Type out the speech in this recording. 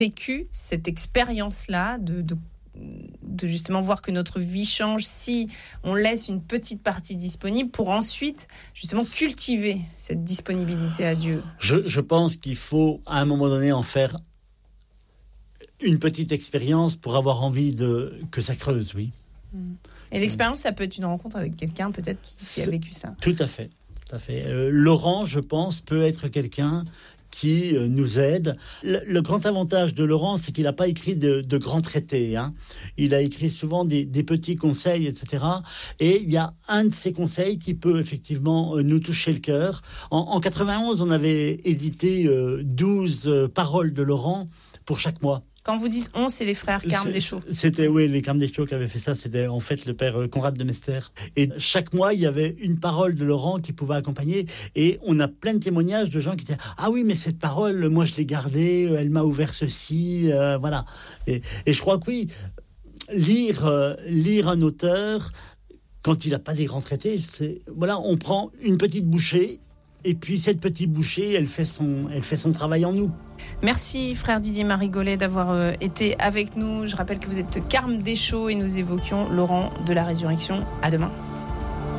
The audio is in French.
vécu cette expérience-là de justement voir que notre vie change si on laisse une petite partie disponible pour ensuite justement cultiver cette disponibilité à Dieu? Je pense qu'il faut à un moment donné en faire une petite expérience pour avoir envie que ça creuse, oui. Et l'expérience, ça peut être une rencontre avec quelqu'un peut-être qui a vécu ça. Tout à fait. Laurent, je pense, peut être quelqu'un qui nous aide. Le grand avantage de Laurent, c'est qu'il n'a pas écrit de grands traités. Il a écrit souvent des petits conseils, etc. Et il y a un de ces conseils qui peut effectivement nous toucher le cœur. En 91, on avait édité 12 paroles de Laurent pour chaque mois. Quand vous dites on, c'est les frères Carmes Deschaux. C'était, les Carmes Deschaux qui avaient fait ça. C'était en fait le père Conrad de Mester. Et chaque mois, il y avait une parole de Laurent qui pouvait accompagner. Et on a plein de témoignages de gens qui disaient « Ah oui, mais cette parole, moi je l'ai gardée, elle m'a ouvert ceci. » Voilà. Et je crois que oui, lire un auteur, quand il n'a pas des grands traités, on prend une petite bouchée. Et puis cette petite bouchée, elle fait son travail en nous. Merci frère Didier Marigolet d'avoir été avec nous. Je rappelle que vous êtes Carmes Deschaux et nous évoquions Laurent de la Résurrection. À demain.